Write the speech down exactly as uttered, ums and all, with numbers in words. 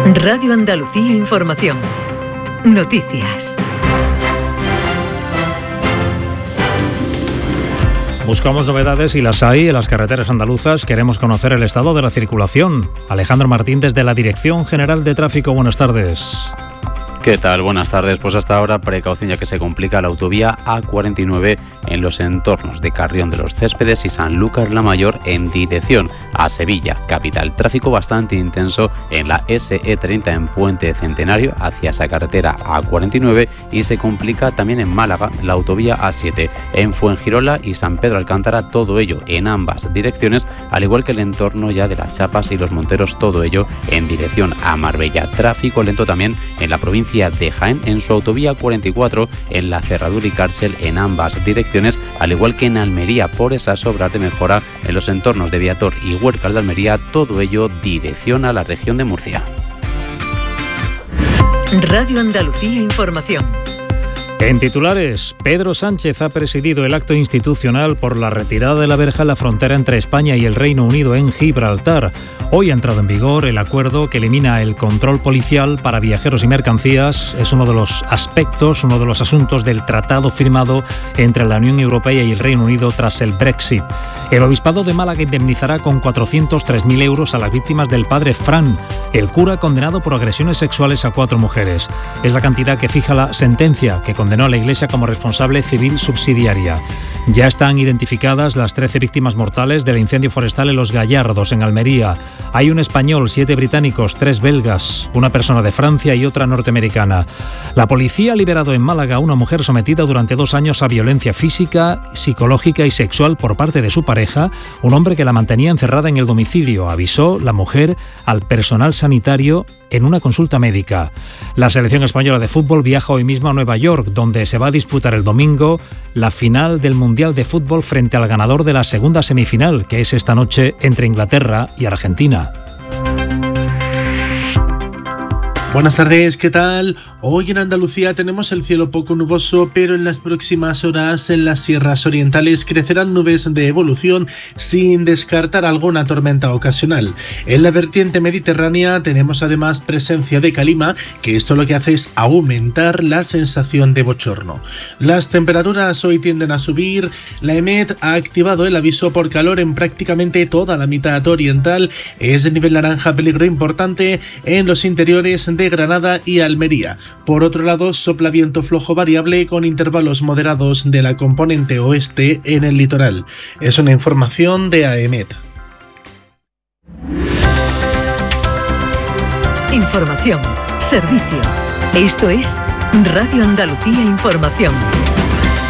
Radio Andalucía Información. Noticias. Buscamos novedades y las hay en las carreteras andaluzas. Queremos conocer el estado de la circulación. Alejandro Martín, desde la Dirección General de Tráfico. Buenas tardes. ¿Qué tal? Buenas tardes. Pues hasta ahora precaución ya que se complica la autovía A cuarenta y nueve en los entornos de Carrión de los Céspedes y Sanlúcar la Mayor en dirección a Sevilla, capital. Tráfico bastante intenso en la ese e treinta en Puente Centenario hacia esa carretera A cuarenta y nueve y se complica también en Málaga la autovía A siete, en Fuengirola y San Pedro Alcántara, todo ello en ambas direcciones, al igual que el entorno ya de las Chapas y los Monteros, todo ello en dirección a Marbella. Tráfico lento también en la provincia de Jaén en su autovía cuarenta y cuatro en la Cerradura y Cárcel en ambas direcciones, al igual que en Almería por esas obras de mejora en los entornos de Viator y Huércal de Almería, todo ello dirección a la región de Murcia. Radio Andalucía Información. En titulares, Pedro Sánchez ha presidido el acto institucional por la retirada de la verja en la frontera entre España y el Reino Unido en Gibraltar. Hoy ha entrado en vigor el acuerdo que elimina el control policial para viajeros y mercancías. Es uno de los aspectos, uno de los asuntos del tratado firmado entre la Unión Europea y el Reino Unido tras el Brexit. El Obispado de Málaga indemnizará con cuatrocientos tres mil euros a las víctimas del padre Fran, el cura condenado por agresiones sexuales a cuatro mujeres. Es la cantidad que fija la sentencia que condenó a la Iglesia como responsable civil subsidiaria. Ya están identificadas las trece víctimas mortales del incendio forestal en Los Gallardos, en Almería. Hay un español, siete británicos, tres belgas, una persona de Francia y otra norteamericana. La policía ha liberado en Málaga a una mujer sometida durante dos años a violencia física, psicológica y sexual por parte de su pareja, un hombre que la mantenía encerrada en el domicilio. Avisó la mujer al personal sanitario en una consulta médica. La selección española de fútbol viaja hoy mismo a Nueva York, donde se va a disputar el domingo la final del Mundial de Fútbol frente al ganador de la segunda semifinal, que es esta noche entre Inglaterra y Argentina. Buenas tardes, ¿qué tal? Hoy en Andalucía tenemos el cielo poco nuboso, pero en las próximas horas en las sierras orientales crecerán nubes de evolución sin descartar alguna tormenta ocasional. En la vertiente mediterránea tenemos además presencia de calima, que esto lo que hace es aumentar la sensación de bochorno. Las temperaturas hoy tienden a subir. La EMET ha activado el aviso por calor en prácticamente toda la mitad oriental. Es de nivel naranja peligro importante en los interiores de Granada y Almería. Por otro lado, sopla viento flojo variable con intervalos moderados de la componente oeste en el litoral. Es una información de AEMET. Información, servicio. Esto es Radio Andalucía Información.